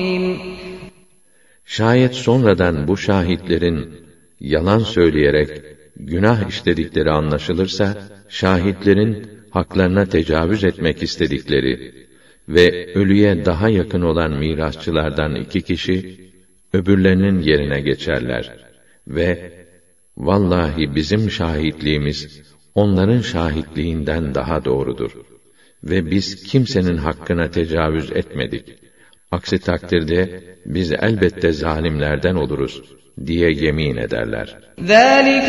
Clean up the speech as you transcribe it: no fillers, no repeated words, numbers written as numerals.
Şayet sonradan bu şahitlerin yalan söyleyerek günah işledikleri anlaşılırsa, şahitlerin haklarına tecavüz etmek istedikleri ve ölüye daha yakın olan mirasçılardan 2 kişi, öbürlerinin yerine geçerler ve vallahi bizim şahitliğimiz onların şahitliğinden daha doğrudur ve biz kimsenin hakkına tecavüz etmedik. Aksi takdirde biz elbette zalimlerden oluruz diye yemin ederler. ذَٰلِكَ